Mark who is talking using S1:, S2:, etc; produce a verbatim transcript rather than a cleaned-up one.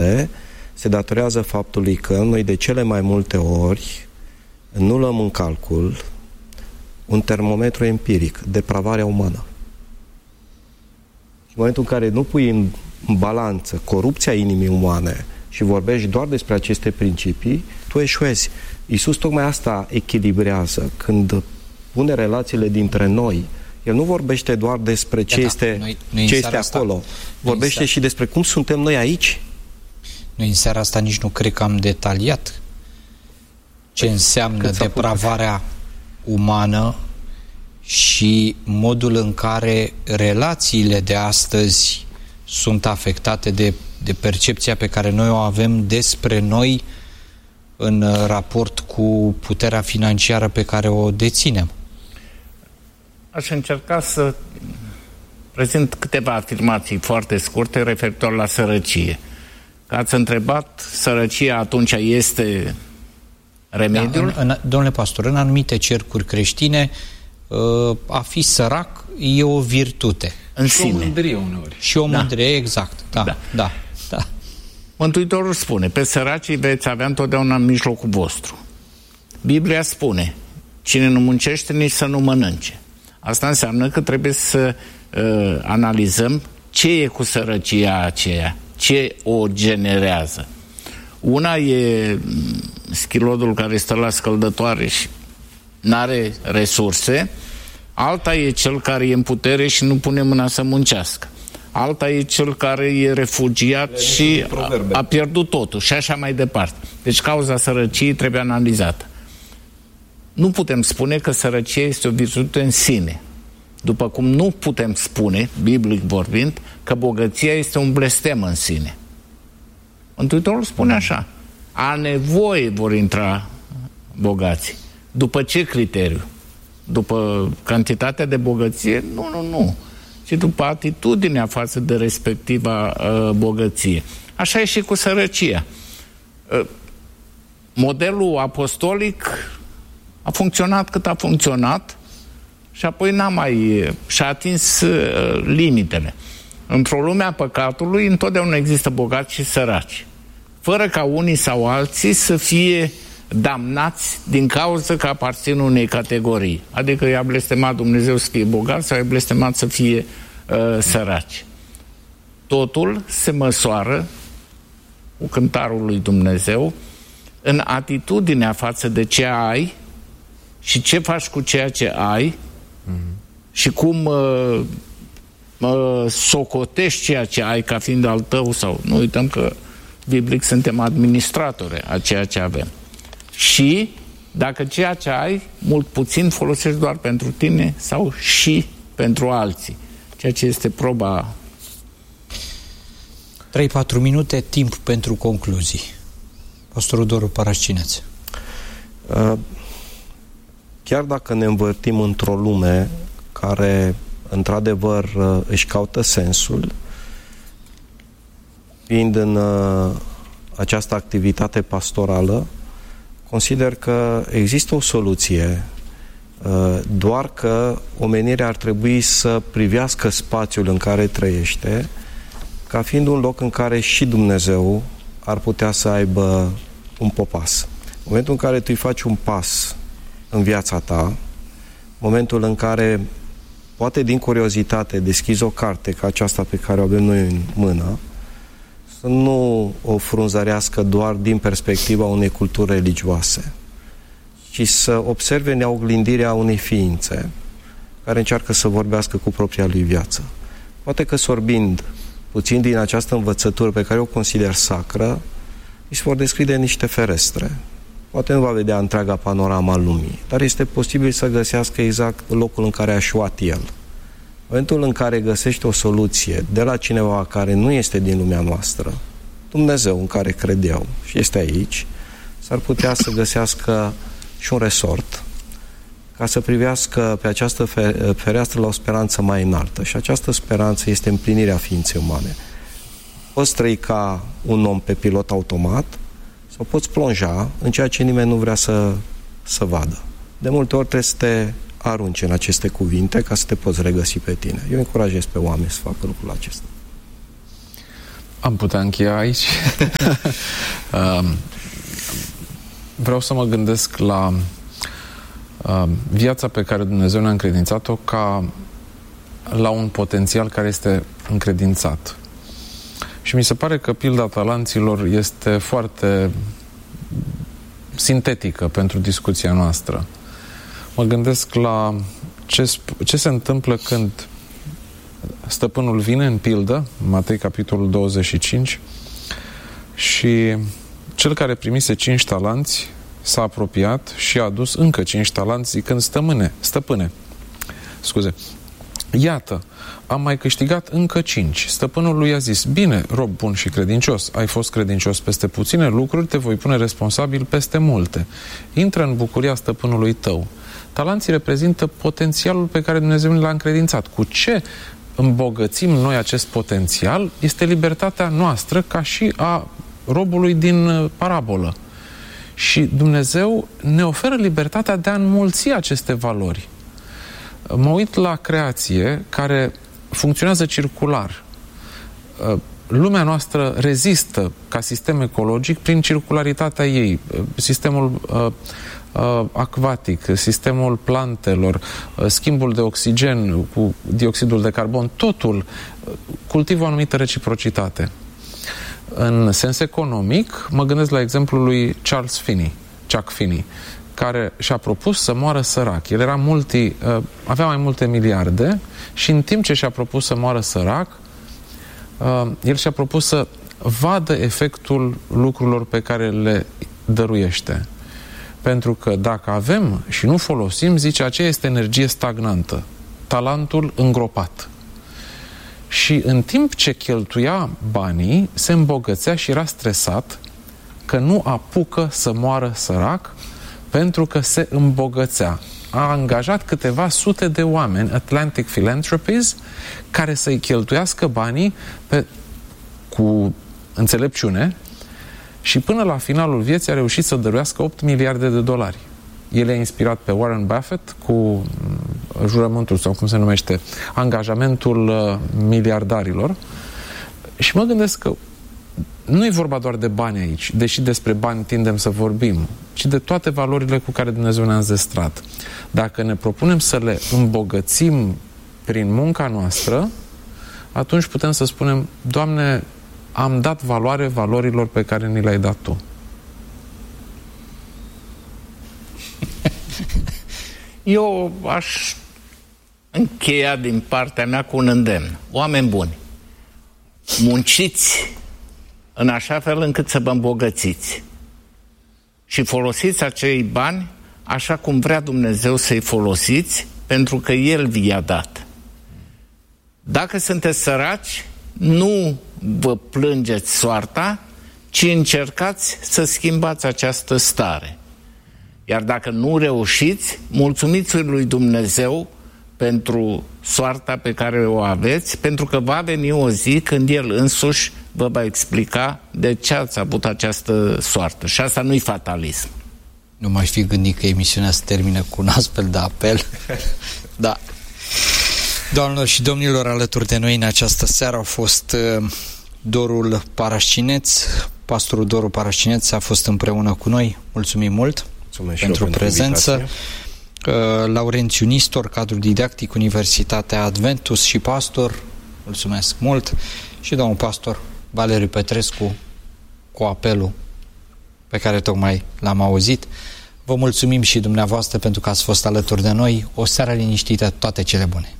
S1: sale se datorează faptului că noi de cele mai multe ori nu luăm în calcul un termometru empiric, depravarea umană. În momentul în care nu pui în balanță corupția inimii umane și vorbești doar despre aceste principii, tu eșuezi. Iisus tocmai asta echilibrează când pune relațiile dintre noi. El nu vorbește doar despre ce, da, este, noi, noi ce este acolo. Asta, vorbește și despre cum suntem noi aici.
S2: Noi în seara asta nici nu cred că am detaliat ce păi, înseamnă depravarea umană și modul în care relațiile de astăzi sunt afectate de, de percepția pe care noi o avem despre noi în raport cu puterea financiară pe care o deținem.
S3: Aș încerca să prezint câteva afirmații foarte scurte referitor la sărăcie. Că ați întrebat, sărăcia atunci este remediul?
S2: Da, în, în, domnule pastor, în anumite cercuri creștine, a fi sărac e o virtute.
S3: În
S4: și
S3: sine.
S4: o mândrie uneori.
S2: Și o mândrie, da. Exact. Da, da, da, da.
S3: Mântuitorul spune, pe săracii veți avea întotdeauna în mijlocul vostru. Biblia spune, cine nu muncește, nici să nu mănânce. Asta înseamnă că trebuie să uh, analizăm ce e cu sărăcia aceea, ce o generează. Una e schilodul care stă la scăldătoare și n-are resurse, alta e cel care e în putere și nu pune mâna să muncească. Alta e cel care e refugiat și a, a pierdut totul și așa mai departe. Deci cauza sărăciei trebuie analizată. Nu putem spune că sărăcia este o virtute în sine. După cum nu putem spune, biblic vorbind, că bogăția este un blestem în sine. Mântuitorul spune așa, a nevoie vor intra bogații. După ce criteriu? După cantitatea de bogăție? Nu, nu, nu. Ci după atitudinea față de respectiva uh, bogăție. Așa e și cu sărăcia. Uh, modelul apostolic a funcționat cât a funcționat și apoi n-a mai și-a atins uh, limitele. Într-o lume a păcatului întotdeauna există bogați și săraci. Fără ca unii sau alții să fie damnați din cauza că aparțin unei categorii. Adică i-a blestemat Dumnezeu să fie bogat sau i-a blestemat să fie uh, săraci. Totul se măsoară cu cântarul lui Dumnezeu în atitudinea față de ce ai și ce faci cu ceea ce ai mm-hmm. și cum uh, uh, socotești ceea ce ai ca fiind al tău sau nu uităm că biblic suntem administratori a ceea ce avem. Și dacă ceea ce ai, mult puțin folosești doar pentru tine sau și pentru alții. Ceea ce este proba.
S2: trei patru minute, timp pentru concluzii. Pastorul Doru Parașcineț.
S1: Uh, chiar dacă ne învârtim într-o lume care, într-adevăr, uh, își caută sensul, fiind în uh, această activitate pastorală, consider că există o soluție, doar că omenirea ar trebui să privească spațiul în care trăiește ca fiind un loc în care și Dumnezeu ar putea să aibă un popas. În momentul în care tu îi faci un pas în viața ta, momentul în care poate din curiozitate deschizi o carte ca aceasta pe care o avem noi în mână, să nu o frunzărească doar din perspectiva unei culturi religioase, ci să observe neoglindirea unei ființe care încearcă să vorbească cu propria lui viață. Poate că sorbind puțin din această învățătură pe care o consider sacră, îi se vor deschide niște ferestre. Poate nu va vedea întreaga panorama lumii, dar este posibil să găsească exact locul în care a eșuat el. În momentul în care găsești o soluție de la cineva care nu este din lumea noastră, Dumnezeu în care cred eu și este aici, s-ar putea să găsească și un resort ca să privească pe această fereastră la o speranță mai înaltă. Și această speranță este împlinirea ființei umane. Poți trăi ca un om pe pilot automat sau poți plonja în ceea ce nimeni nu vrea să, să vadă. De multe ori trebuie să te arunci în aceste cuvinte ca să te poți regăsi pe tine. Eu încurajez pe oameni să facă lucrul acesta.
S4: Am putea încheia aici. Vreau să mă gândesc la viața pe care Dumnezeu ne-a încredințat-o ca la un potențial care este încredințat. Și mi se pare că pilda talanților este foarte sintetică pentru discuția noastră. Mă gândesc la ce, ce se întâmplă când stăpânul vine în pildă, Matei capitolul douăzeci și cinci, și cel care primise cinci talanți s-a apropiat și a adus încă cinci talanți zicând: stămâne, stăpâne, scuze, iată, am mai câștigat încă cinci. Stăpânul lui a zis: bine, rob bun și credincios, ai fost credincios peste puține lucruri, te voi pune responsabil peste multe. Intră în bucuria stăpânului tău. Talanții reprezintă potențialul pe care Dumnezeu l-a încredințat. Cu ce îmbogățim noi acest potențial este libertatea noastră, ca și a robului din parabolă. Și Dumnezeu ne oferă libertatea de a înmulți aceste valori. Mă uit la creație care funcționează circular. Lumea noastră rezistă ca sistem ecologic prin circularitatea ei. Sistemul uh, uh, acvatic, sistemul plantelor, uh, schimbul de oxigen cu dioxidul de carbon, totul cultivă o anumită reciprocitate. În sens economic, mă gândesc la exemplul lui Charles Finney, Chuck Finney, care și-a propus să moară sărac. El era multi, uh, avea mai multe miliarde și în timp ce și-a propus să moară sărac, uh, el și-a propus să vadă efectul lucrurilor pe care le dăruiește. Pentru că dacă avem și nu folosim, zice, aceea este energie stagnantă, talentul îngropat. Și în timp ce cheltuia banii, se îmbogățea și era stresat că nu apucă să moară sărac, pentru că se îmbogățea. A angajat câteva sute de oameni, Atlantic Philanthropies, care să-i cheltuiască banii pe, cu înțelepciune, și până la finalul vieții a reușit să dăruiască opt miliarde de dolari. El a inspirat pe Warren Buffett cu jurământul, sau cum se numește, angajamentul uh, miliardarilor. Și mă gândesc că nu e vorba doar de bani aici, deși despre bani tindem să vorbim, ci de toate valorile cu care Dumnezeu ne-a înzestrat. Dacă ne propunem să le îmbogățim prin munca noastră, atunci putem să spunem: Doamne, am dat valoare valorilor pe care ni le-ai dat Tu.
S3: Eu aș încheia din partea mea cu un îndemn. Oameni buni, munciți în așa fel încât să vă îmbogățiți și folosiți acei bani așa cum vrea Dumnezeu să-i folosiți, pentru că El vi-a dat. Dacă sunteți săraci, nu vă plângeți soarta, ci încercați să schimbați această stare. Iar dacă nu reușiți, mulțumiți lui Dumnezeu pentru soarta pe care o aveți, pentru că va veni o zi când El însuși vă va explica de ce ați avut această soartă. Și asta nu-i fatalism.
S2: Nu m-aș fi gândit că emisiunea se termină cu un astfel de apel. Da. Doamnelor și domnilor, alături de noi în această seară au fost uh, Dorul Parașcineț. Pastorul Doru Parașcineț a fost împreună cu noi. Mulțumim mult pentru, pentru prezență. Uh, Laurențiu Nistor, cadru didactic, Universitatea Adventus și pastor. Mulțumesc mult. Și domnul pastor Valeriu Petrescu cu apelul pe care tocmai l-am auzit. Vă mulțumim și dumneavoastră pentru că ați fost alături de noi. O seară liniștită, toate cele bune.